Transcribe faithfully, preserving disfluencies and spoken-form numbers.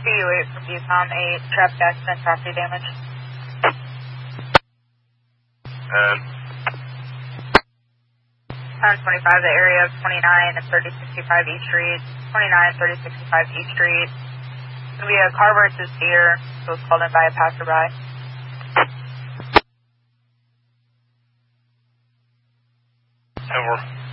P U eight from Bucom eight, trapped accident, property damage. And? ten twenty-five, the area of twenty-nine and thirty sixty-five E Street, twenty-nine, thirty sixty-five E Street. It's going to be a car versus deer, so it's called in by a passerby. Over.